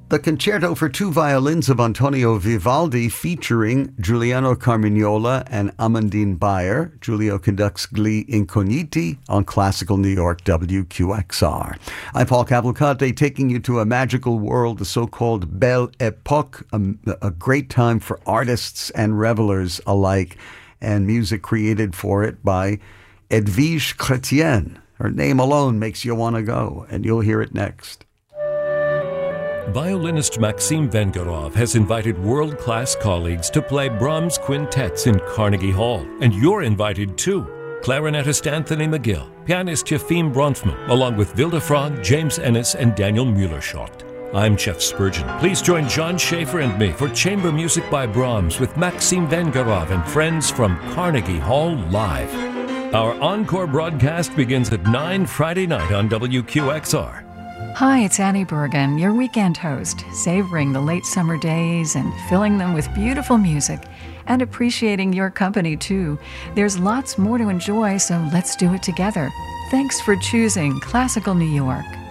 The Concerto for Two Violins of Antonio Vivaldi featuring Giuliano Carmignola and Amandine Bayer. Giulio conducts Gli Incogniti on Classical New York WQXR. I'm Paul Cavalcante, taking you to a magical world, the so-called Belle Epoque, a great time for artists and revelers alike, and music created for it by Edwige Chrétien. Her name alone makes you want to go, and you'll hear it next. Violinist Maxim Vengerov has invited world-class colleagues to play Brahms quintets in Carnegie Hall. And you're invited too. Clarinetist Anthony McGill, pianist Yefim Bronfman, along with Vilde Frog, James Ennis, and Daniel Mueller-Schott. I'm Jeff Spurgeon. Please join John Schaefer and me for Chamber Music by Brahms with Maxim Vengerov and friends from Carnegie Hall Live. Our encore broadcast begins at 9 Friday night on WQXR. Hi, it's Annie Bergen, your weekend host, savoring the late summer days and filling them with beautiful music and appreciating your company too. There's lots more to enjoy, so let's do it together. Thanks for choosing Classical New York.